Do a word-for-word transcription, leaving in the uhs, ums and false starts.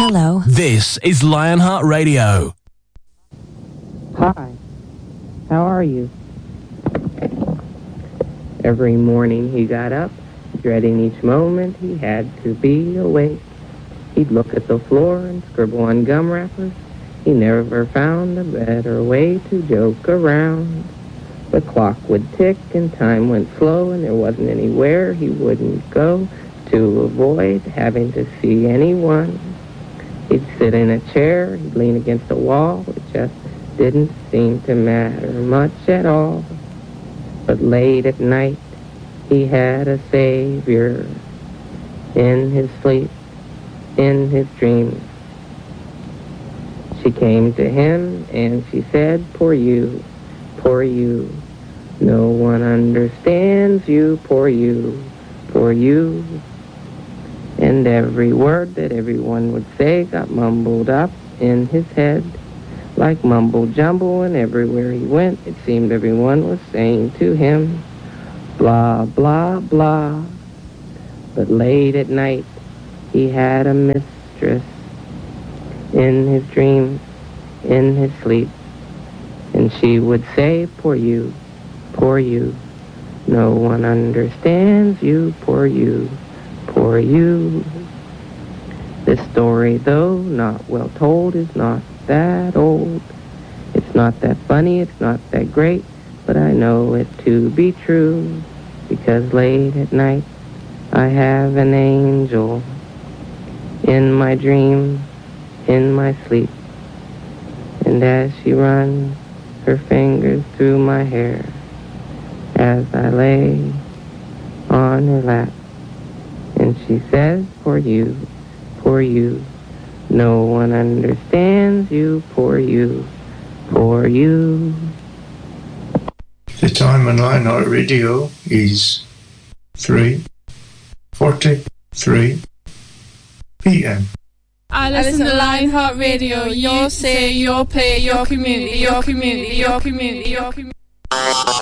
Hello. This is Lionheart Radio. Hi. How are you? Every morning he got up, dreading each moment he had to be awake. He'd look at the floor and scribble on gum wrappers. He never found a better way to joke around. The clock would tick and time went slow, and there wasn't anywhere he wouldn't go to avoid having to see anyone. He'd sit in a chair, he'd lean against a wall. It just didn't seem to matter much at all. But late at night, he had a savior in his sleep, in his dreams. She came to him and she said, poor you, poor you. No one understands you, poor you, poor you. And every word that everyone would say got mumbled up in his head like mumble jumble, and everywhere he went it seemed everyone was saying to him, blah, blah, blah. But late at night he had a mistress in his dreams, in his sleep, and she would say, poor you, poor you. No one understands you, poor you, poor you. This story, though not well told, is not that old. It's not that funny, it's not that great, but I know it to be true, because late at night I have an angel in my dream, in my sleep, and as she runs her fingers through my hair, as I lay on her lap, and she says, poor you, poor you. No one understands you, poor you, poor you. The time on Lionheart Radio is three forty-three p.m. I listen to Lionheart Radio. Your say, your play, your community, your community, your community, your community.